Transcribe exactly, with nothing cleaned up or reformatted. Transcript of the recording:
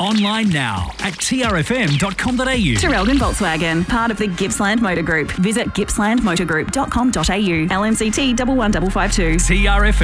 Online now at t r f m dot com dot a u. Terrelgan Volkswagen, part of the Gippsland Motor Group. Visit gippsland motor group dot com dot a u. L M C T one one five five two. T R F M.